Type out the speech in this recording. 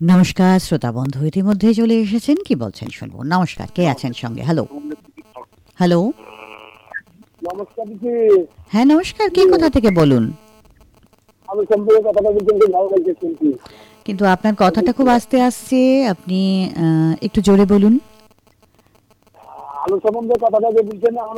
নমস্কার শ্রোতা বন্ধু, ইতিমধ্যে চলে এসেছেন, কি বলছেন শুনবো। নমস্কার, কে আছেন সঙ্গে? Hello hello. নমস্কার। হ্যাঁ নমস্কার, কে কোথা থেকে বলুন? আমি সম্পর্কে কথাটা বলতে ভালো লাগছে শুনছি, কিন্তু আপনার কথাটা খুব আস্তে আসছে, আপনি একটু জোরে বলুন। আলু সম্বন্ধে কথাটা যে বলছেন